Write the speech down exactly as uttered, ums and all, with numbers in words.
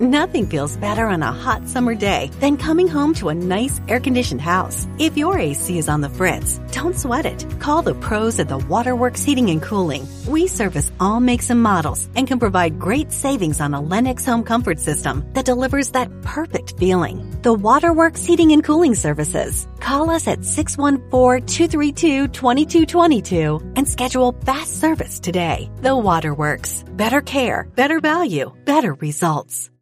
Nothing feels better on a hot summer day than coming home to a nice air-conditioned house. If your A C is on the fritz, don't sweat it. Call the pros at the Waterworks Heating and Cooling. We service all makes and models and can provide great savings on a Lennox home comfort system that delivers that perfect feeling. The Waterworks Heating and Cooling Services. Call us at six one four, two three two, two two two two and schedule fast service today. The Waterworks. Better care, better value, better results.